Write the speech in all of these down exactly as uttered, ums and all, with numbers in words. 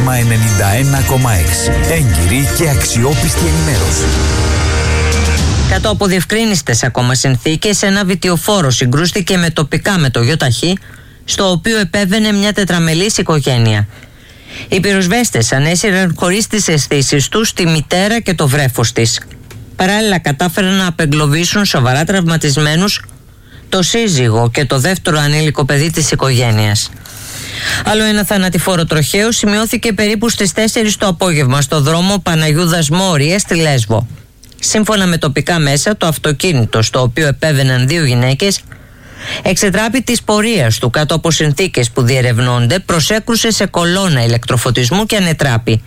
Διάσημα ενενήντα ένα κόμμα έξι. Έγκυρη και αξιόπιστη ενημέρωση. Κάτω από διευκρίνιστες ακόμα συνθήκες, ένα βιτιοφόρο συγκρούστηκε με τοπικά με το ΙΧ, στο οποίο επέβαινε μια τετραμελής οικογένεια. Οι πυροσβέστες ανέσυραν χωρίς τις αισθήσεις τους τη μητέρα και το βρέφος της. Παράλληλα κατάφεραν να απεγκλωβίσουν σοβαρά τραυματισμένους το σύζυγο και το δεύτερο ανήλικο παιδί της οικογένειας. Άλλο ένα θανατηφόρο τροχαίο σημειώθηκε περίπου στις τέσσερις το απόγευμα στο δρόμο Παναγιούδας Μόρια στη Λέσβο. Σύμφωνα με τοπικά μέσα, το αυτοκίνητο στο οποίο επέβαιναν δύο γυναίκες εξετράπη της πορείας του κάτω από συνθήκες που διερευνώνται, προσέκρουσε σε κολόνα ηλεκτροφωτισμού και ανετράπη.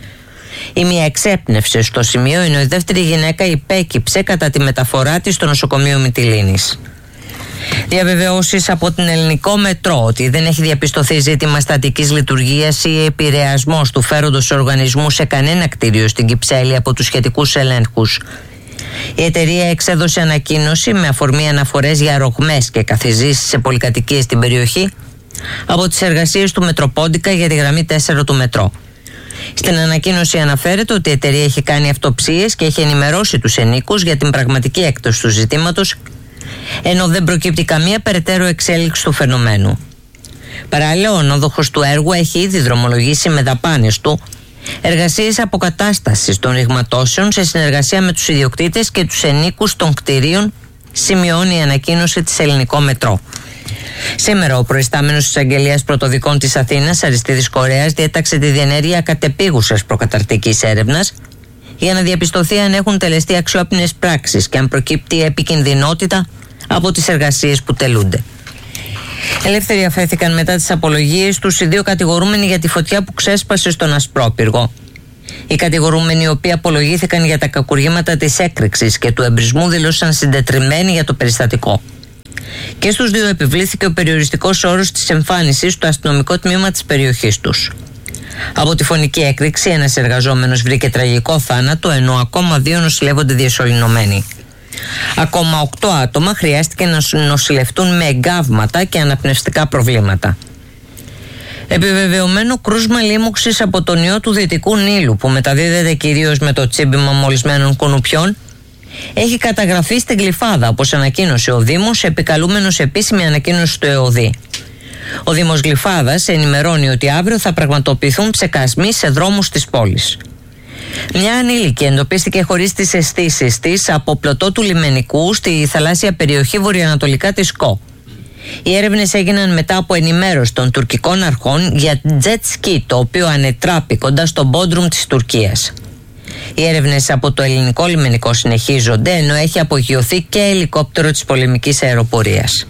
Η μία εξέπνευσε στο σημείο, ενώ η δεύτερη γυναίκα υπέκυψε κατά τη μεταφορά της στο νοσοκομείο Μυτιλήνης. Διαβεβαιώσεις από την Ελληνικό Μετρό ότι δεν έχει διαπιστωθεί ζήτημα στατικής λειτουργίας ή επηρεασμός του φέροντος οργανισμού σε κανένα κτίριο στην Κυψέλη από τους σχετικούς ελέγχους. Η εταιρεία εξέδωσε ανακοίνωση με αφορμή αναφορές για ρογμές και καθιζήσεις σε πολυκατοικίες στην περιοχή από τις εργασίες του Μετροπόντικα για τη γραμμή τέσσερα του Μετρό. Στην ανακοίνωση αναφέρεται ότι η εταιρεία έχει κάνει αυτοψίες και έχει ενημερώσει τους ενοίκους για την πραγματική έκταση του ζητήματος, ενώ δεν προκύπτει καμία περαιτέρω εξέλιξη του φαινομένου. Παράλληλα, ο ανώδοχος του έργου έχει ήδη δρομολογήσει με δαπάνες του εργασίες αποκατάστασης των ρηγματώσεων σε συνεργασία με τους ιδιοκτήτες και τους ενοίκους των κτηρίων, σημειώνει η ανακοίνωση της Ελληνικό Μετρό. Σήμερα, ο προϊστάμενος της Αγγελίας Πρωτοδικών της Αθήνας, Αριστίδης Κορέας, διέταξε τη διενέργεια κατεπίγουσας προκαταρκτικής έρευνας για να διαπιστωθεί αν έχουν τελεστεί αξιόπινες πράξεις και αν προκύπτει επικινδυνότητα από τις εργασίες που τελούνται. Ελεύθεροι αφέθηκαν μετά τις απολογίες τους οι δύο κατηγορούμενοι για τη φωτιά που ξέσπασε στον Ασπρόπυργο. Οι κατηγορούμενοι, οι οποίοι απολογήθηκαν για τα κακουργήματα της έκρηξης και του εμπρισμού, δήλωσαν συντετριμμένοι για το περιστατικό. Και στους δύο επιβλήθηκε ο περιοριστικός όρος της εμφάνισης στο αστυνομικό τμήμα της περιοχής τους. Από τη φωνική έκρηξη, ένας εργαζόμενος βρήκε τραγικό θάνατο, ενώ ακόμα δύο νοσηλεύονται διασωληνωμένοι. Ακόμα οκτώ άτομα χρειάστηκε να νοσηλευτούν με εγκάβματα και αναπνευστικά προβλήματα. Επιβεβαιωμένο κρούσμα λίμωξης από τον ιό του Δυτικού Νείλου, που μεταδίδεται κυρίως με το τσίμπημα μολυσμένων κουνουπιών, έχει καταγραφεί στην Γλυφάδα, όπως ανακοίνωσε ο Δήμος, επικαλούμενος επίσημη ανακοίνωση του ΕΟΔΗ. Ο Δήμος Γλυφάδας ενημερώνει ότι αύριο θα πραγματοποιηθούν ψεκασμοί σε δρόμους της πόλης. Μια ανήλικη εντοπίστηκε χωρίς τις αισθήσεις της από πλωτό του λιμενικού στη θαλάσσια περιοχή βορειοανατολικά της Κο. Οι έρευνες έγιναν μετά από ενημέρωση των τουρκικών αρχών για jet ski, το οποίο ανετράπη κοντά στο Μπόντρουμ της Τουρκίας. Οι έρευνες από το ελληνικό λιμενικό συνεχίζονται, ενώ έχει απογειωθεί και ελικόπτερο της πολεμικής αεροπορίας.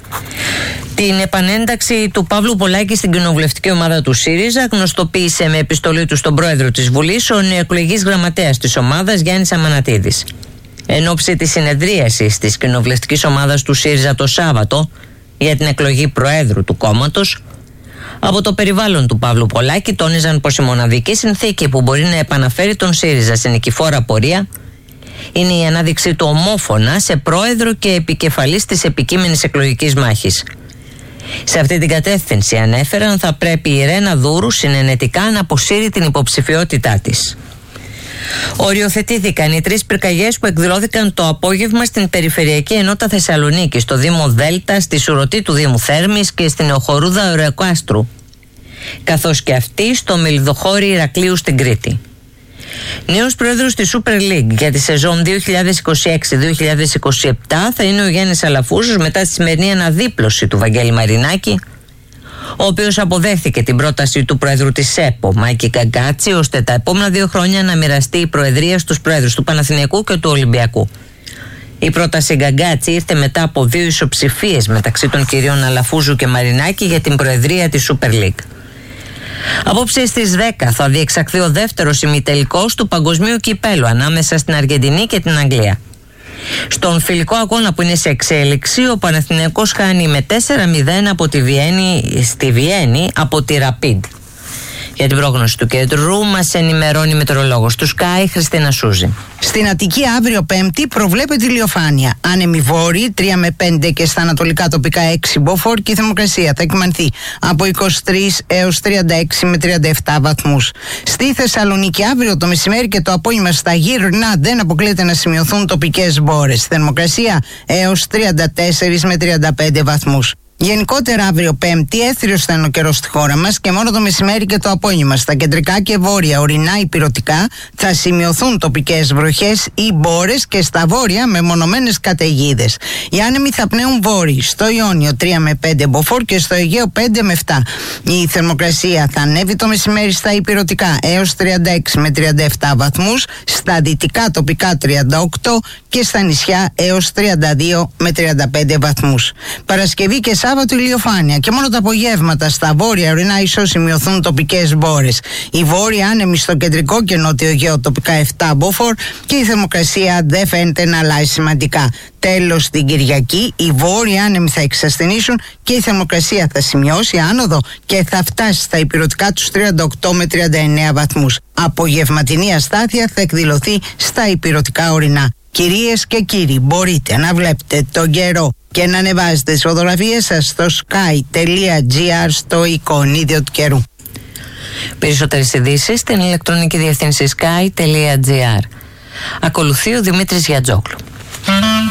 Την επανένταξη του Παύλου Πολάκη στην κοινοβουλευτική ομάδα του ΣΥΡΙΖΑ γνωστοποίησε με επιστολή του στον πρόεδρο της Βουλής ο νεοεκλεγής γραμματέας της ομάδας Γιάννης Αμανατίδης. Εν ώψη της συνεδρίασης της κοινοβουλευτικής ομάδας του ΣΥΡΙΖΑ το Σάββατο για την εκλογή προέδρου του κόμματος, από το περιβάλλον του Παύλου Πολάκη τόνιζαν πως η μοναδική συνθήκη που μπορεί να επαναφέρει τον ΣΥΡΙΖΑ σε νικηφόρα πορεία είναι η ανάδειξή του ομόφωνα σε πρόεδρο και επικεφαλής της επικείμενης εκλογικής μάχης. Σε αυτή την κατεύθυνση, ανέφεραν, θα πρέπει η Ρένα Δούρου συνενετικά να αποσύρει την υποψηφιότητά της. Οριοθετήθηκαν οι τρεις πυρκαγιές που εκδηλώθηκαν το απόγευμα στην Περιφερειακή Ενότητα Θεσσαλονίκη, στο Δήμο Δέλτα, στη Σουρωτή του Δήμου Θέρμης και στην Οχορούδα Ωρεοκάστρου, καθώς και αυτή στο Μελιδοχώρι Ηρακλείου στην Κρήτη. Νέος πρόεδρος της Super League για τη σεζόν δύο χιλιάδες είκοσι έξι δύο χιλιάδες είκοσι επτά θα είναι ο Γιάννης Αλαφούζος, μετά τη σημερινή αναδίπλωση του Βαγγέλη Μαρινάκη, ο οποίος αποδέχθηκε την πρόταση του πρόεδρου της ΕΠΟ, Μάικη Γκαγκάτση, ώστε τα επόμενα δύο χρόνια να μοιραστεί η προεδρία στους πρόεδρους του Παναθηναϊκού και του Ολυμπιακού. Η πρόταση Γκαγκάτση ήρθε μετά από δύο ισοψηφίες μεταξύ των κυρίων Αλαφούζου και Μαρινάκη για την προεδρία της Super League. Απόψε στις δέκα θα διεξαχθεί ο δεύτερος ημιτελικός του Παγκοσμίου Κυπέλου ανάμεσα στην Αργεντινή και την Αγγλία. Στον φιλικό αγώνα που είναι σε εξέλιξη, ο Παναθηναϊκός χάνει με τέσσερα μηδέν από τη Βιέννη, στη Βιέννη από τη Rapid. Για την πρόγνωση του κέντρου μας ενημερώνει η μετεωρολόγος του Sky, Χριστίνα Σούζη. Στην Αττική αύριο Πέμπτη προβλέπεται ηλιοφάνεια. άνεμοι βόρειοι τρία με πέντε και στα ανατολικά τοπικά έξι μποφόρ και η θερμοκρασία θα εκμανθεί από είκοσι τρεις έως τριάντα έξι με τριάντα επτά βαθμούς. Στη Θεσσαλονίκη αύριο το μεσημέρι και το απόγευμα στα γύρω-να δεν αποκλείεται να σημειωθούν τοπικές μπόρες. Θερμοκρασία έως τριάντα τέσσερα με τριάντα πέντε βαθμούς. Γενικότερα αύριο Πέμπτη έθριος θα είναι ο καιρός στη χώρα μας και μόνο το μεσημέρι και το απόγευμα στα κεντρικά και βόρεια ορεινά υπηρωτικά θα σημειωθούν τοπικές βροχές ή μπόρες και στα βόρεια μεμονωμένες καταιγίδες. Οι άνεμοι θα πνέουν βόρειοι, στο Ιόνιο τρία με πέντε μποφόρ και στο Αιγαίο πέντε με επτά. Η θερμοκρασία θα ανέβει το μεσημέρι στα υπηρωτικά έως τριάντα έξι με τριάντα επτά βαθμούς, στα δυτικά τοπικά τριάντα οκτώ και στα νησιά έως τριάντα δύο με τριάντα πέντε βαθμούς. Παρασκευή και Σάββατο ηλιοφάνεια και μόνο τα απογεύματα στα βόρεια ορεινά ίσως σημειωθούν τοπικές μπόρες. Οι βόρειοι άνεμοι στο κεντρικό και νότιο Αιγαίο τοπικά επτά μποφόρ και η θερμοκρασία δεν φαίνεται να αλλάζει σημαντικά. Τέλος, την Κυριακή οι βόρειοι άνεμοι θα εξασθενήσουν και η θερμοκρασία θα σημειώσει άνοδο και θα φτάσει στα υπηρωτικά τους τριάντα οκτώ με τριάντα εννέα βαθμούς. Απογευματινή αστάθεια θα εκδηλωθεί στα υπηρωτικά ορεινά. Κυρίες και κύριοι, μπορείτε να βλέπετε τον καιρό και να ανεβάζετε τις φωτογραφίες σας στο sky.gr στο εικονίδιο του καιρού. Περισσότερες ειδήσεις στην ηλεκτρονική διευθύνση sky.gr. Ακολουθεί ο Δημήτρης Γιατζόγλου.